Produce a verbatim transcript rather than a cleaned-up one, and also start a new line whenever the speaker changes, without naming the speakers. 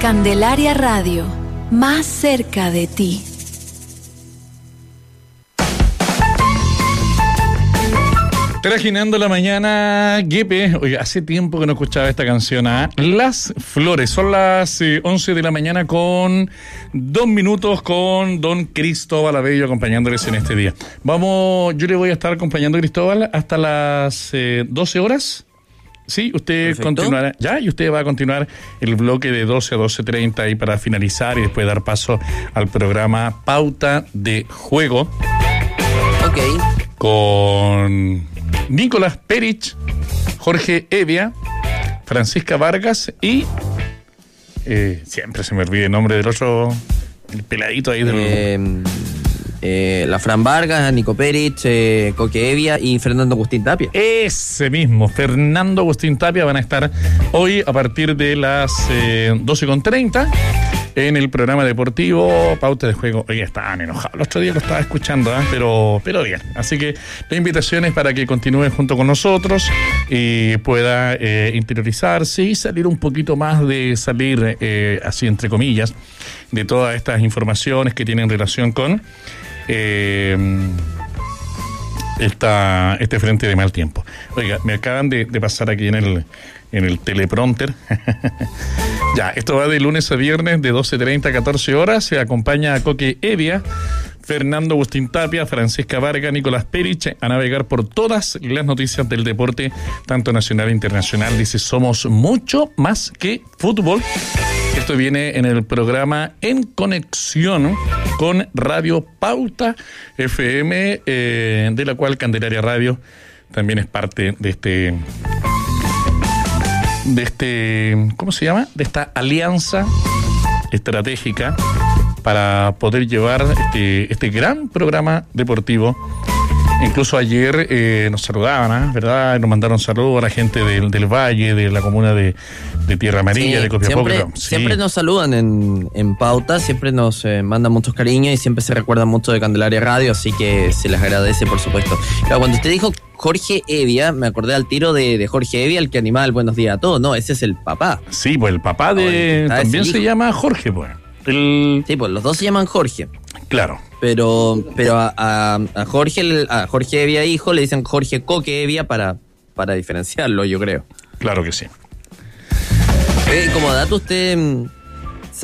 Candelaria Radio, más cerca de ti.
Trajinando la mañana, Guepe. Oye, hace tiempo que no escuchaba esta canción, ¿eh? Las Flores. Son las eh, once de la mañana con dos minutos con don Cristóbal Abello acompañándoles en este día. Vamos, yo le voy a estar acompañando a Cristóbal hasta las eh, doce horas. Sí, usted Perfecto. continuará ya y usted va a continuar el bloque de doce a doce treinta ahí para finalizar y después dar paso al programa Pauta de Juego.
Ok.
Con Nicolás Perich, Jorge Evia, Francisca Vargas y eh, siempre se me olvida el nombre del otro, el peladito ahí del...
Eh, eh, la Fran Vargas, Nico Perich, eh, Coque Evia y Fernando Agustín Tapia.
Ese mismo, Fernando Agustín Tapia van a estar hoy a partir de las eh, doce con treinta en el programa deportivo Pauta de Juego. Oye, estaban enojados. El otro día lo estaba escuchando, ¿eh? pero, pero bien. Así que la invitación es para que continúe junto con nosotros y pueda eh, interiorizarse y salir un poquito más de salir, eh, así entre comillas, de todas estas informaciones que tienen relación con eh, esta, este frente de mal tiempo. Oiga, me acaban de, de pasar aquí en el... en el teleprompter. Ya, esto va de lunes a viernes de doce treinta a catorce horas. Se acompaña a Coque Evia, Fernando Agustín Tapia, Francisca Vargas, Nicolás Perich a navegar por todas las noticias del deporte, tanto nacional e internacional. Dice, somos mucho más que fútbol. Esto viene en el programa En Conexión con Radio Pauta F M, eh, de la cual Candelaria Radio también es parte de este... de este, ¿cómo se llama? De esta alianza estratégica para poder llevar este, este gran programa deportivo. Incluso ayer eh, nos saludaban, ¿eh? ¿verdad? Nos mandaron saludos a la gente del, del Valle, de la comuna de, de Tierra Amarilla, sí, de Copiapó.
Siempre,
sí.
siempre nos saludan en, en Pauta, siempre nos eh, mandan muchos cariños y siempre se recuerdan mucho de Candelaria Radio, así que se les agradece, por supuesto. Claro, cuando usted dijo Jorge Evia, me acordé al tiro de, de Jorge Evia, el que animaba el Buenos Días a Todos. No, ese es el papá.
Sí, pues el papá de... Ah, también se llama Jorge, pues. El...
Sí, pues los dos se llaman Jorge.
Claro.
Pero pero a, a, a Jorge a Jorge Evia hijo le dicen Jorge Coque Evia para, para diferenciarlo, yo creo.
Claro que sí.
Eh, como dato, usted